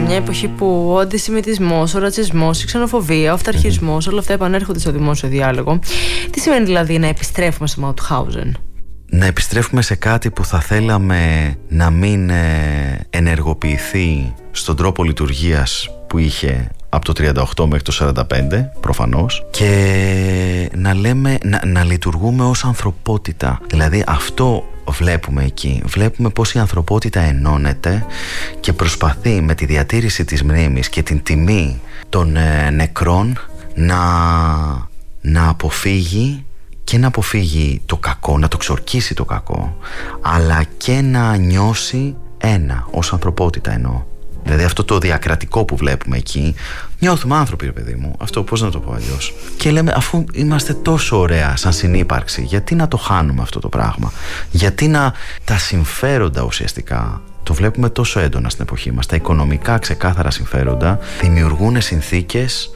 μια εποχή που ο αντισημιτισμός, ο ρατσισμός, η ξενοφοβία, ο αυταρχισμός, όλα αυτά επανέρχονται στο δημόσιο διάλογο. Τι σημαίνει δηλαδή να επιστρέφουμε στο Μαουτχάουζεν? Να επιστρέφουμε σε κάτι που θα θέλαμε να μην ενεργοποιηθεί στον τρόπο λειτουργίας που είχε από το 38 μέχρι το 45 προφανώς, και να λειτουργούμε ως ανθρωπότητα. Δηλαδή αυτό βλέπουμε εκεί. Βλέπουμε πως η ανθρωπότητα ενώνεται και προσπαθεί με τη διατήρηση της μνήμης και την τιμή των νεκρών να αποφύγει και να αποφύγει το κακό, να το ξορκίσει το κακό, αλλά και να νιώσει ένα ως ανθρωπότητα εννοώ. Δηλαδή αυτό το διακρατικό που βλέπουμε εκεί, νιώθουμε άνθρωποι, ρε παιδί μου. Αυτό πώς να το πω αλλιώς? Και λέμε, αφού είμαστε τόσο ωραία σαν συνύπαρξη, γιατί να το χάνουμε αυτό το πράγμα? Γιατί τα συμφέροντα ουσιαστικά το βλέπουμε τόσο έντονα στην εποχή μας. Τα οικονομικά ξεκάθαρα συμφέροντα δημιουργούν συνθήκες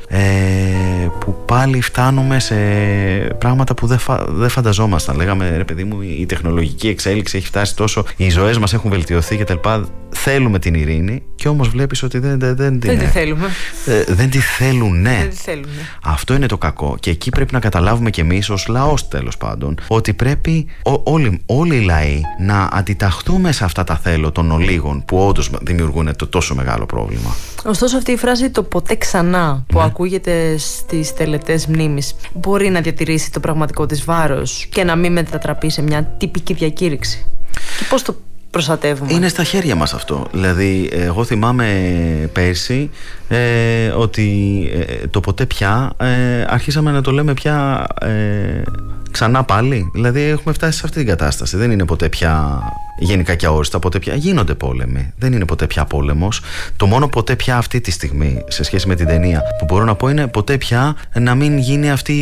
που πάλι φτάνουμε σε πράγματα που δεν φανταζόμασταν. Λέγαμε, ρε παιδί μου, η τεχνολογική εξέλιξη έχει φτάσει τόσο, οι ζωές μας έχουν βελτιωθεί κτλ. Θέλουμε την ειρήνη, και όμως βλέπεις ότι δεν τη θέλουμε. Δεν τη θέλουν, ναι. Δεν τη θέλουν. Αυτό είναι το κακό. Και εκεί πρέπει να καταλάβουμε κι εμείς ως λαός, τέλος πάντων, ότι πρέπει όλοι οι λαοί να αντιταχθούμε σε αυτά τα θέλω των ολίγων που όντως δημιουργούν το τόσο μεγάλο πρόβλημα. Ωστόσο, αυτή η φράση «το ποτέ ξανά» που ακούγεται στις τελετές μνήμης μπορεί να διατηρήσει το πραγματικό της βάρος και να μην μετατραπεί σε μια τυπική διακήρυξη? Και πώς το προστατεύουμε? Είναι στα χέρια μας αυτό. Δηλαδή, εγώ θυμάμαι πέρσι ότι το ποτέ πια αρχίσαμε να το λέμε πια ξανά πάλι. Δηλαδή, έχουμε φτάσει σε αυτή την κατάσταση. Δεν είναι ποτέ πια γενικά και αόριστα. Ποτέ πια γίνονται πόλεμοι. Δεν είναι ποτέ πια πόλεμος. Το μόνο ποτέ πια αυτή τη στιγμή, σε σχέση με την ταινία, που μπορώ να πω είναι ποτέ πια να μην γίνει αυτή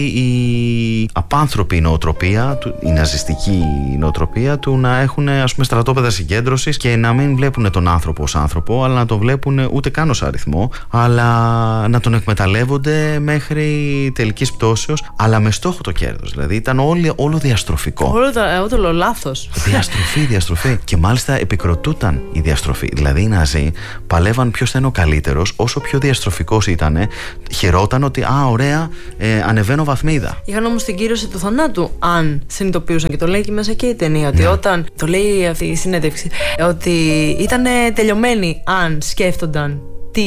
η απάνθρωπη νοοτροπία, η ναζιστική νοοτροπία του να έχουν, ας πούμε, στρατόπεδα συγκέντρωσης και να μην βλέπουν τον άνθρωπο ως άνθρωπο, αλλά να τον βλέπουν ούτε καν ως αριθμό, αλλά να τον εκμεταλλεύονται μέχρι τελικής πτώσεως, αλλά με στόχο το κέρδος. Δηλαδή ήταν όλο διαστροφικό. Όλο λάθος. Διαστροφή. Και μάλιστα επικροτούταν η διαστροφή. Δηλαδή οι Ναζί παλεύαν ποιος θα είναι ο καλύτερος. Όσο πιο διαστροφικός ήταν, χαιρόταν ότι ωραία, ανεβαίνω βαθμίδα. Είχαν όμως την κύρωση του θανάτου αν συνειδητοποιούσαν, και το λέει και μέσα και η ταινία, ότι όταν το λέει αυτή η συνέντευξη, ότι ήταν τελειωμένοι αν σκέφτονταν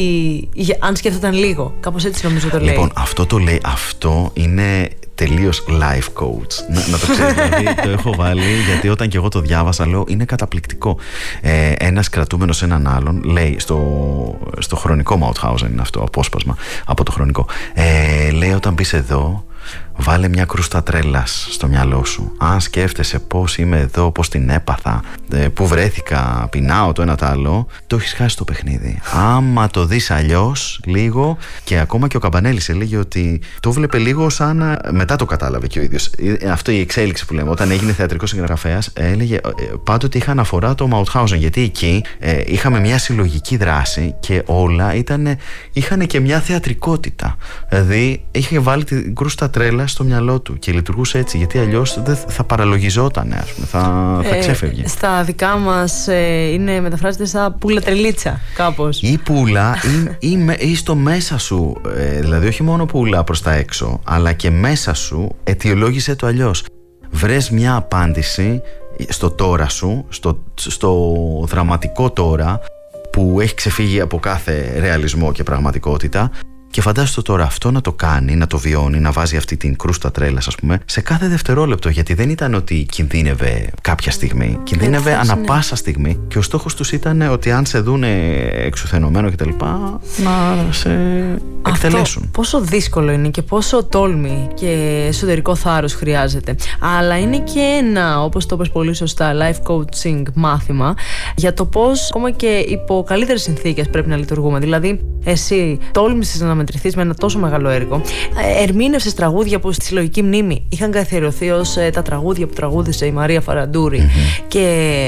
αν σκέφτονταν λίγο. Κάπως έτσι νομίζω το λέει. Λοιπόν, αυτό το λέει, αυτό είναι τελείως life coach. Να το ξέρεις, δηλαδή το έχω βάλει, γιατί όταν και εγώ το διάβασα λέω είναι καταπληκτικό. Ένας κρατούμενος έναν άλλον λέει στο χρονικό Μαουτχάουζεν, είναι αυτό, απόσπασμα από το χρονικό, λέει, όταν μπεις εδώ, βάλε μια κρούστα τρέλας στο μυαλό σου. Αν σκέφτεσαι πώς είμαι εδώ, πώς την έπαθα, που βρέθηκα, πεινάω, το ένα το άλλο, το έχεις χάσει το παιχνίδι. Άμα το δεις αλλιώς λίγο, και ακόμα και ο Καμπανέλης έλεγε ότι το βλέπε λίγο σαν μετά το κατάλαβε και ο ίδιος. Αυτό η εξέλιξη που λέμε, όταν έγινε θεατρικός συγγραφέας, έλεγε πάντοτε είχα αναφορά το Μαουτχάουζεν, γιατί εκεί είχαμε μια συλλογική δράση και όλα είχαν και μια θεατρικότητα. Δηλαδή είχε βάλει την κρούστα τρέλα στο μυαλό του και λειτουργούσε έτσι, γιατί αλλιώς θα παραλογιζόταν, ας πούμε, θα ξέφευγε. Στα δικά μας μεταφράζεται σαν πουλα τρελίτσα κάπως. Ή πουλα ή στο μέσα σου, δηλαδή όχι μόνο πουλα προς τα έξω, αλλά και μέσα σου αιτιολόγησε το αλλιώς. Βρες μια απάντηση στο τώρα σου, στο δραματικό τώρα που έχει ξεφύγει από κάθε ρεαλισμό και πραγματικότητα. Και φαντάσου τώρα αυτό να το κάνει, να το βιώνει, να βάζει αυτή την κρούστα τρέλας, ας πούμε, σε κάθε δευτερόλεπτο. Γιατί δεν ήταν ότι κινδύνευε κάποια στιγμή. Κινδύνευε ανα πάσα στιγμή. Και ο στόχος τους ήταν ότι αν σε δούνε εξουθενωμένο κτλ., να σε εκτελέσουν. Αυτό πόσο δύσκολο είναι και πόσο τόλμη και εσωτερικό θάρρος χρειάζεται. Αλλά είναι και ένα, όπως το είπες πολύ σωστά, life coaching μάθημα για το πώς ακόμα και υπό καλύτερες συνθήκες πρέπει να λειτουργούμε. Δηλαδή, εσύ τόλμησες να μετρηθείς με ένα τόσο μεγάλο έργο. Ερμήνευσες τραγούδια που στη συλλογική μνήμη είχαν καθιερωθεί ως τα τραγούδια που τραγούδισε η Μαρία Φαραντούρη. Και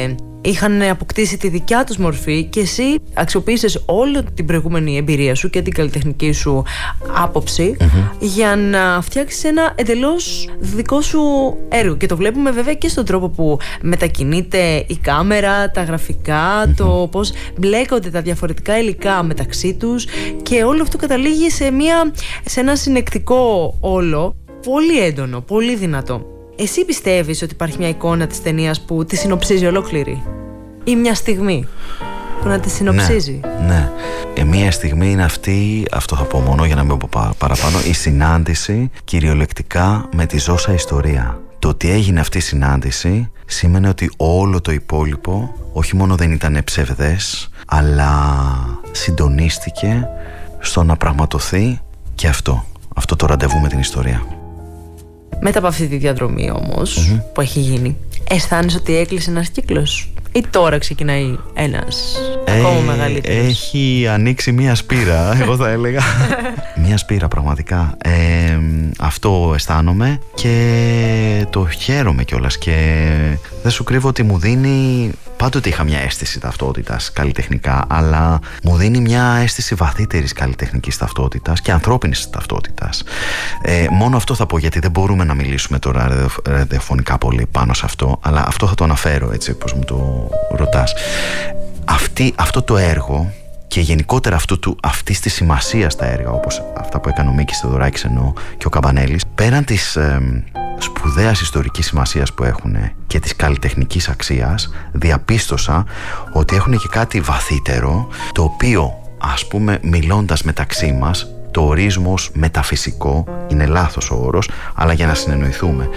είχαν αποκτήσει τη δικιά τους μορφή και εσύ αξιοποίησες όλη την προηγούμενη εμπειρία σου και την καλλιτεχνική σου άποψη για να φτιάξεις ένα εντελώς δικό σου έργο. Και το βλέπουμε βέβαια και στον τρόπο που μετακινείται η κάμερα, τα γραφικά, το πώς μπλέκονται τα διαφορετικά υλικά μεταξύ τους, και όλο αυτό καταλήγει σε ένα συνεκτικό όλο, πολύ έντονο, πολύ δυνατό. Εσύ πιστεύεις ότι υπάρχει μια εικόνα της ταινίας που τη συνοψίζει ολόκληρη, ή μια στιγμή που να τη συνοψίζει? Ναι. Μια στιγμή είναι αυτή, αυτό θα πω μόνο για να μην πω παραπάνω, η συνάντηση κυριολεκτικά με τη ζώσα ιστορία. Το ότι έγινε αυτή η συνάντηση σήμαινε ότι όλο το υπόλοιπο όχι μόνο δεν ήταν ψευδές, αλλά συντονίστηκε στο να πραγματοθεί και αυτό το ραντεβού με την ιστορία. Μετά από αυτή τη διαδρομή όμως που έχει γίνει, αισθάνεσαι ότι έκλεισε ένας κύκλος, ή τώρα ξεκινάει ένας ακόμα μεγαλύτερος? Έχει ανοίξει μία σπήρα, εγώ θα έλεγα. Μία σπήρα πραγματικά. Αυτό αισθάνομαι και το χαίρομαι κιόλας, και δεν σου κρύβω ότι μου δίνει... Πάντοτε είχα μια αίσθηση ταυτότητας καλλιτεχνικά, αλλά μου δίνει μια αίσθηση βαθύτερης καλλιτεχνικής ταυτότητας και ανθρώπινης ταυτότητας. Μόνο αυτό θα πω, γιατί δεν μπορούμε να μιλήσουμε τώρα ραδιοφωνικά πολύ πάνω σε αυτό, αλλά αυτό θα το αναφέρω έτσι όπως μου το ρωτάς. Αυτό το έργο, και γενικότερα αυτής της σημασίας στα έργα, όπως αυτά που έκανε ο Μίκης Θεοδωράκης εννοώ, και ο Καμπανέλης, πέραν της σπουδαίας ιστορικής σημασίας που έχουν και της καλλιτεχνικής αξίας, διαπίστωσα ότι έχουν και κάτι βαθύτερο, το οποίο, ας πούμε, μιλώντας μεταξύ μας, το ορίζουμε ως μεταφυσικό. Είναι λάθος ο όρος, αλλά για να συνεννοηθούμε,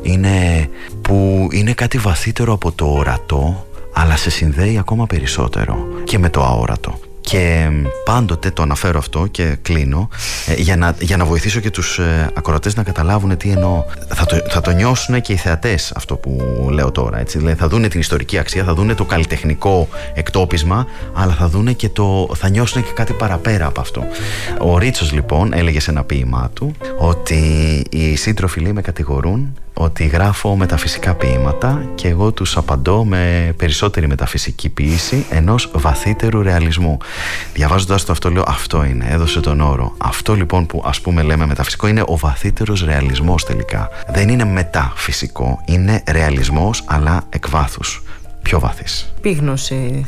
είναι κάτι βαθύτερο από το ορατό, αλλά σε συνδέει ακόμα περισσότερο και με το αόρατο. Και πάντοτε το αναφέρω αυτό και κλείνω, για να βοηθήσω και τους ακροατές να καταλάβουν τι εννοώ. Θα το νιώσουν και οι θεατές αυτό που λέω τώρα, έτσι. Δηλαδή θα δούνε την ιστορική αξία, θα δούνε το καλλιτεχνικό εκτόπισμα, αλλά θα νιώσουν και κάτι παραπέρα από αυτό. Ο Ρίτσος λοιπόν έλεγε σε ένα ποίημά του ότι οι σύντροφοι, λέει, με κατηγορούν ότι γράφω μεταφυσικά ποίηματα, και εγώ τους απαντώ με περισσότερη μεταφυσική ποίηση ενός βαθύτερου ρεαλισμού. Διαβάζοντας το αυτό, λέω, αυτό είναι, έδωσε τον όρο. Αυτό λοιπόν που ας πούμε λέμε μεταφυσικό είναι ο βαθύτερος ρεαλισμός τελικά. Δεν είναι μεταφυσικό, είναι ρεαλισμός, αλλά εκ βάθους. Πιο βαθύς. Πείγνωση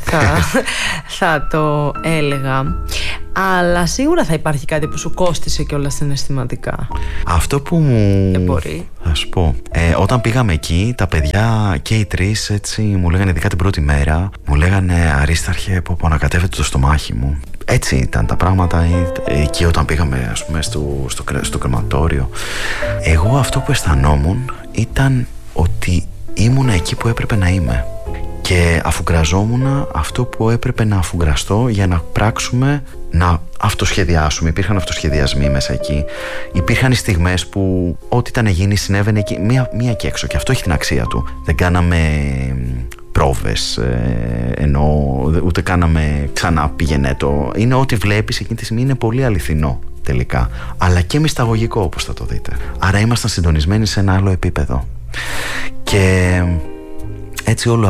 θα το έλεγα. Αλλά σίγουρα θα υπάρχει κάτι που σου κόστισε κιόλας συναισθηματικά. Αυτό που μου... Θα σου πω, όταν πήγαμε εκεί, τα παιδιά και οι τρεις έτσι μου λέγανε, ειδικά την πρώτη μέρα, μου λέγανε, Αρίσταρχε, που ανακατεύεται το στομάχι μου. Έτσι ήταν τα πράγματα εκεί όταν πήγαμε, ας πούμε, στο κρεματόριο. Εγώ αυτό που αισθανόμουν ήταν ότι ήμουνα εκεί που έπρεπε να είμαι, και αφουγκραζόμουν αυτό που έπρεπε να αφουγκραστώ για να πράξουμε, να αυτοσχεδιάσουμε. Υπήρχαν αυτοσχεδιασμοί μέσα εκεί. Υπήρχαν οι στιγμές που ό,τι ήταν να γίνει συνέβαινε εκεί, μία και έξω, και αυτό έχει την αξία του. Δεν κάναμε πρόβες, ούτε κάναμε ξανά πηγενέτο. Είναι ό,τι βλέπεις εκείνη τη στιγμή, είναι πολύ αληθινό τελικά, αλλά και μυσταγωγικό, όπως θα το δείτε. Άρα ήμασταν συντονισμένοι σε ένα άλλο επίπεδο. Και έτσι όλο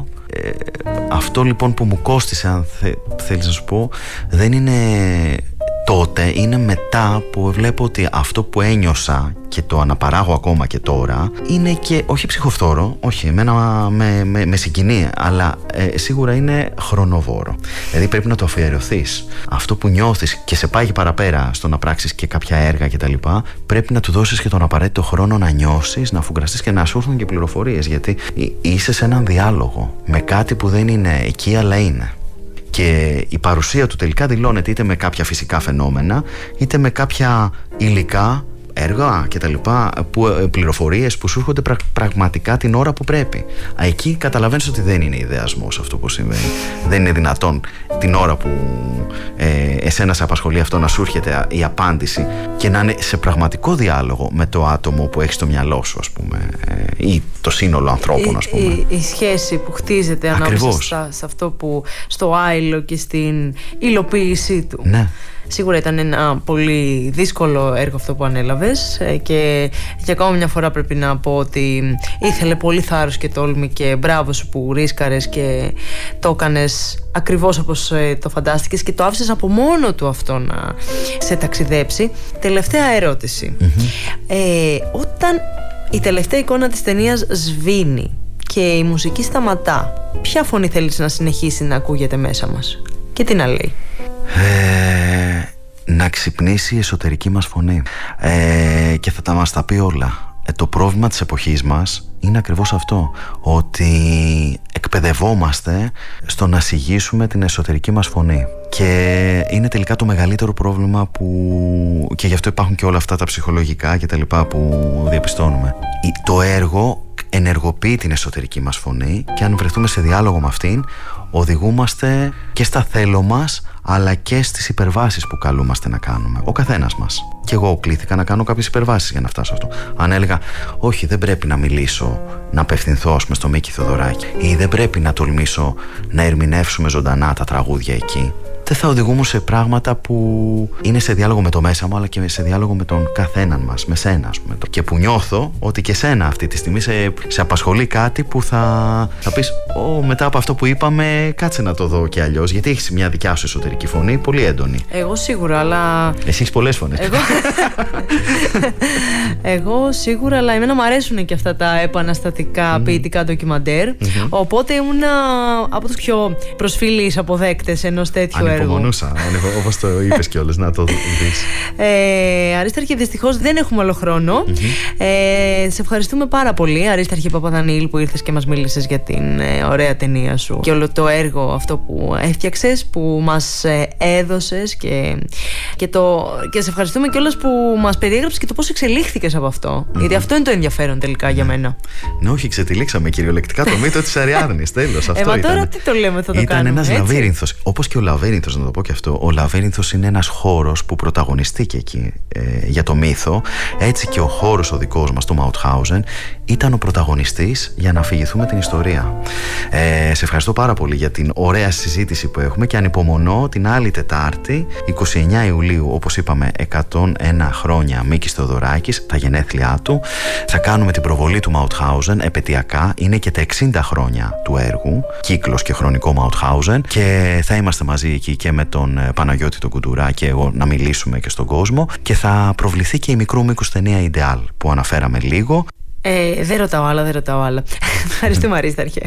αυτό λοιπόν που μου κόστισε, αν θέλεις να σου πω, δεν είναι τότε, είναι μετά που βλέπω ότι αυτό που ένιωσα και το αναπαράγω ακόμα και τώρα είναι και, όχι ψυχοφθόρο, όχι, εμένα με συγκινεί, αλλά σίγουρα είναι χρονοβόρο. Δηλαδή πρέπει να το αφιερωθείς. Αυτό που νιώθεις και σε πάει παραπέρα στο να πράξεις και κάποια έργα κτλ., πρέπει να του δώσεις και τον απαραίτητο χρόνο να νιώσεις, να αφουγκραστείς και να σου έρθουν και πληροφορίες, γιατί είσαι σε έναν διάλογο με κάτι που δεν είναι εκεί, αλλά είναι. Και η παρουσία του τελικά δηλώνεται είτε με κάποια φυσικά φαινόμενα, είτε με κάποια υλικά, έργα και τα λοιπά, πληροφορίες που σου έρχονται πραγματικά την ώρα που πρέπει. Εκεί καταλαβαίνεις ότι δεν είναι ιδεασμός αυτό που συμβαίνει. Δεν είναι δυνατόν την ώρα που εσένα σε απασχολεί αυτό να σου έρχεται η απάντηση και να είναι σε πραγματικό διάλογο με το άτομο που έχεις στο μυαλό σου, ας πούμε, ή το σύνολο ανθρώπων, ας πούμε. Η σχέση που χτίζεται ανάμεσα σε αυτό που στο άειλο και στην υλοποίησή του. Ναι. Σίγουρα ήταν ένα πολύ δύσκολο έργο αυτό που ανέλαβες. κατάλαβες και για ακόμα μια φορά πρέπει να πω ότι ήθελε πολύ θάρρος και τόλμη και μπράβο σου που ρίσκαρες και το έκανες ακριβώς όπως το φαντάστηκες και το άφησες από μόνο του αυτό να σε ταξιδέψει. Τελευταία ερώτηση. Όταν η τελευταία εικόνα της ταινίας σβήνει και η μουσική σταματά, ποια φωνή θέλεις να συνεχίσει να ακούγεται μέσα μας και τι να λέει? Να ξυπνήσει η εσωτερική μας φωνή και θα μας τα πει όλα. Το πρόβλημα της εποχής μας είναι ακριβώς αυτό, ότι εκπαιδευόμαστε στο να σιγήσουμε την εσωτερική μας φωνή και είναι τελικά το μεγαλύτερο πρόβλημα και γι' αυτό υπάρχουν και όλα αυτά τα ψυχολογικά και τα λοιπά που διαπιστώνουμε. Το έργο ενεργοποιεί την εσωτερική μας φωνή και αν βρεθούμε σε διάλογο με αυτήν, οδηγούμαστε και στα θέλω μας αλλά και στις υπερβάσεις που καλούμαστε να κάνουμε ο καθένας μας. Και εγώ κλήθηκα να κάνω κάποιες υπερβάσεις για να φτάσω αυτό. Αν έλεγα όχι, δεν πρέπει να μιλήσω, να απευθυνθώ στο Μίκη Θοδωράκη, ή δεν πρέπει να τολμήσω να ερμηνεύσουμε ζωντανά τα τραγούδια εκεί, δεν θα οδηγούμε σε πράγματα που είναι σε διάλογο με το μέσα μου αλλά και σε διάλογο με τον καθέναν μας, με σένα ας πούμε. Και που νιώθω ότι και σένα αυτή τη στιγμή σε απασχολεί κάτι που θα πεις μετά από αυτό που είπαμε κάτσε να το δω και αλλιώς, γιατί έχεις μια δικιά σου εσωτερική φωνή πολύ έντονη. Εγώ σίγουρα, αλλά... Εσύ έχεις πολλές φωνές. Εγώ σίγουρα, αλλά εμένα μου αρέσουν και αυτά τα επαναστατικά ποιητικά ντοκιμαντέρ, οπότε ήμουνα από τους πιο προσφυλείς αποδέκτες ενός τέτοιου έργου. Ανυπομονούσα, όπως το είπες κιόλας, να το δεις. Αρίσταρχε, δυστυχώς δεν έχουμε άλλο χρόνο. Σε ευχαριστούμε πάρα πολύ, Αρίσταρχε Παπαδανίλη, που ήρθες και μας μίλησες για την ωραία ταινία σου και όλο το έργο αυτό που έφτιαξες, που μας έδωσες και σε ευχαριστούμε κιόλας που μας περιέγραψες και το πώς εξελίχθηκες από αυτό. Γιατί αυτό είναι το ενδιαφέρον τελικά για μένα. Ναι, όχι, ξετυλίξαμε κυριολεκτικά το μύτο της Αριάδνης. Τέλος, αυτό ήταν. Τώρα τι το λέμε, θα το ήταν κάνουμε. Ένας λαβύρινθος. Όπως και ο λαβύρινθος, να το πω και αυτό. Ο λαβύρινθος είναι ένας χώρος που πρωταγωνιστήκε εκεί για το μύθο. Έτσι και ο χώρος ο δικός μας, το Μαουτχάουζεν, ήταν ο πρωταγωνιστής για να αφηγηθούμε την ιστορία. Σε ευχαριστώ πάρα πολύ για την ωραία συζήτηση που έχουμε και ανυπομονώ την άλλη Τετάρτη, 29 Ιουλίου, όπως είπαμε, 101 χρόνια Μίκης Θεοδωράκης, τα γενέθλιά του. Θα κάνουμε την προβολή του Μαουτχάουζεν επαιτειακά. Είναι και τα 60 χρόνια του έργου, κύκλος και χρονικό Μαουτχάουζεν, και θα είμαστε μαζί εκεί και με τον Παναγιώτη τον Κουντουρά και εγώ να μιλήσουμε και στον κόσμο, και θα προβληθεί και η μικρού μήκους ταινία Ιντεάλ που αναφέραμε λίγο. Δεν ρωτάω άλλα. Ευχαριστούμε, Αρίσταρχε.